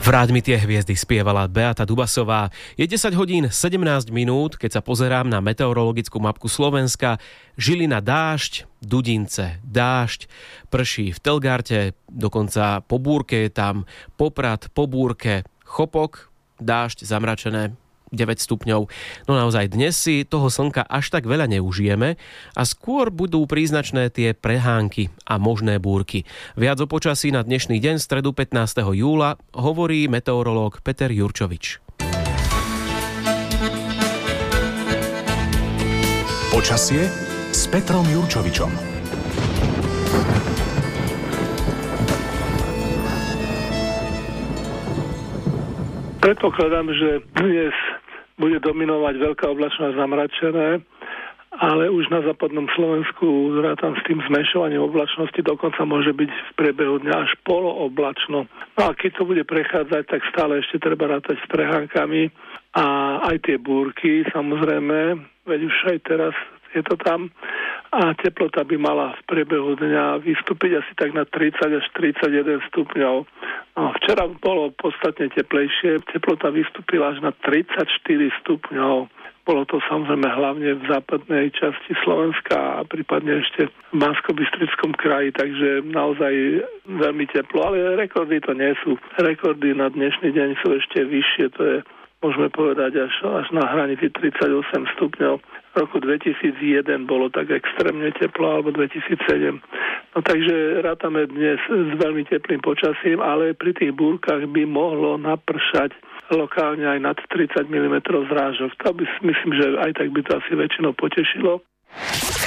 Vráť mi tie hviezdy, spievala Beata Dubasová. Je 10 hodín 17 minút, keď sa pozerám na meteorologickú mapku Slovenska. Žilina dážď, Dudince dážď, prší v Telgarte, dokonca po búrke je tam, Poprad po búrke, Chopok, dážď, zamračené 9 stupňov. No naozaj, dnes si toho slnka až tak veľa neužijeme a skôr budú príznačné tie prehánky a možné búrky. Viac o počasí na dnešný deň, stredu 15. júla, hovorí meteorológ Peter Jurčovič. Počasie s Petrom Jurčovičom. Predpokladám, že dnes bude dominovať veľká oblačnosť, zamračené, ale už na západnom Slovensku rátam s tým zmenšovaním oblačnosti, dokonca môže byť v priebehu dňa až polooblačno. No a keď to bude prechádzať, tak stále ešte treba rátať s prehánkami a aj tie búrky, samozrejme, veď už aj teraz je to tam, a teplota by mala v priebehu dňa vystúpiť asi tak na 30 až 31 stupňov. No, včera bolo podstatne teplejšie, teplota vystúpila až na 34 stupňov. Bolo to samozrejme hlavne v západnej časti Slovenska a prípadne ešte v Banskobystrickom kraji, takže naozaj veľmi teplo, ale rekordy to nie sú. Rekordy na dnešný deň sú ešte vyššie, to je, môžeme povedať, až na hranici 38 stupňov. V roku 2001 bolo tak extrémne teplo, alebo 2007. No takže rátame dnes s veľmi teplým počasím, ale pri tých búrkach by mohlo napršať lokálne aj nad 30 mm zrážok. To by, myslím, že aj tak by to asi väčšinou potešilo.